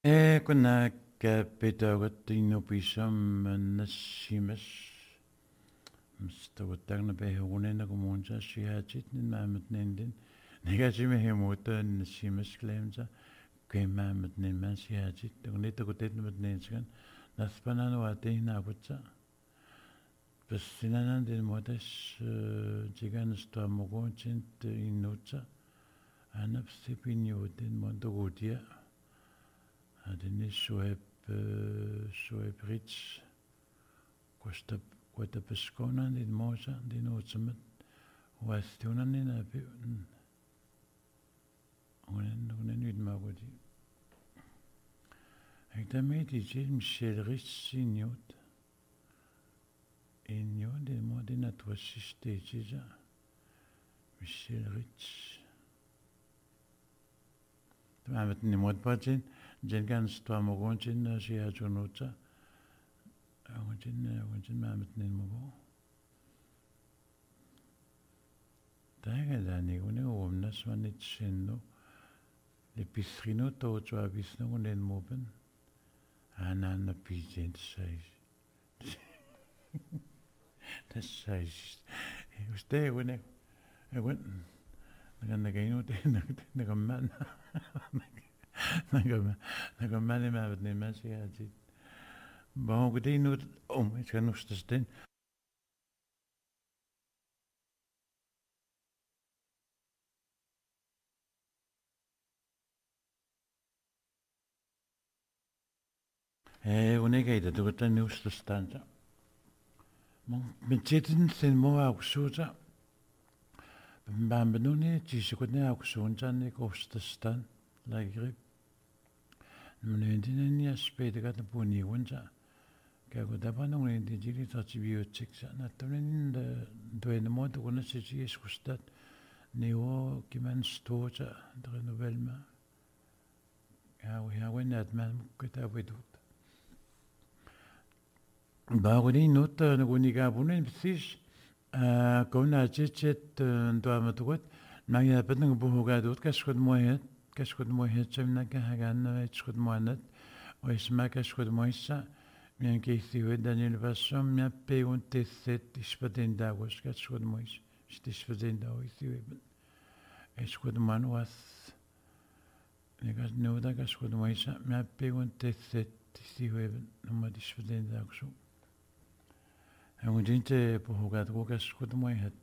كنا كبداوة نوبيسم نسيمس مستودعنا به هوننا كمونجا شهادت نمامت نندن نجاسي مهموت نسيمس كلامزا كيما متنين من شهادت تغنيت كتير متنين سكن نسبنا نواتيه نابتسا بس سنانا دين مودش جيغان استواموغون جنت إنوتسا أنا بسي بينيوتين مودغوديا هادني شويب ريتش كوتا بسكونا دين موزا دين اوتسمت واستونا نينا بي ونن يدما ودي هكذا ميتي جيل مشيل ريتش سينيوت إنيو دين مو دين اتوشيش تيجيجا مشيل ريتش تمامتني مود باجين جن كان ستواموغون جن شيا جونوتا وجن مامتني المبو تاعي داني وني ومناس واني تشينو لبيسخينو توجوا بيسنو ونين موبن أنا بيجين تسايج تسايج وستي وني ون نغنغينو نغمان نغمان ما بدني ماشي هاجي بهو قدي نور كان نستستين ونيجي إذا دوت نستستان من جدين سن مو أقصوجا بامبنوني تيجي كنا أقصون جاني كوستستان لا يغرب من عندنا سبيد قد بوني ونجا كأقول دابا نقول تجيلي تجيبيوتشيك نتمنى دوين مود ونا تجي يسكستات نيو كمان ستوجا در نوبل ما هاو وين أدمان كتاب ودود باغني نوت نقولي كابونين بسيش كونا جيت ندوا متوت ما يبدن بوه قادوت كشكد موهد جمنا كهجان كشكد موهد ويسمع كشكد مويسا من كيسي ودانيل باسم من بيون تسيت إشبدين داوش كشكد مويس إشبدين داوش يبن إشكد مانواس نقاش نودا كشكد مويسا من بيون تسيت يبن نما إشبدين داوشو هم جنت بوه قادو كشكد موهد